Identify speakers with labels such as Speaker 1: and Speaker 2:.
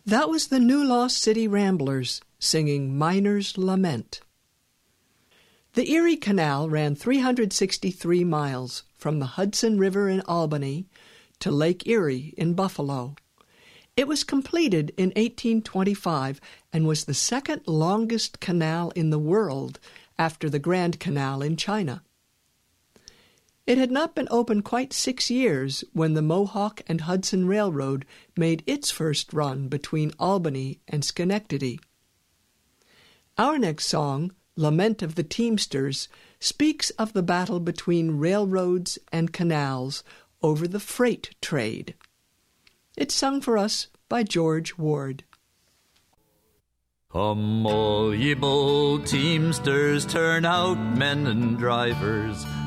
Speaker 1: That was the New Lost City Ramblers singing Miner's Lament. The Erie Canal ran 363 miles from the Hudson River in Albany to Lake Erie in Buffalo. It was completed in 1825 and was the second longest canal in the world after the Grand Canal in China. It had not been open quite 6 years when the Mohawk and Hudson Railroad made its first run between Albany and Schenectady. Our next song, Lament of the Teamsters, speaks of the battle between railroads and canals over the freight trade. It's sung for us by George Ward.
Speaker 2: Come all ye bold teamsters, turn out men and drivers,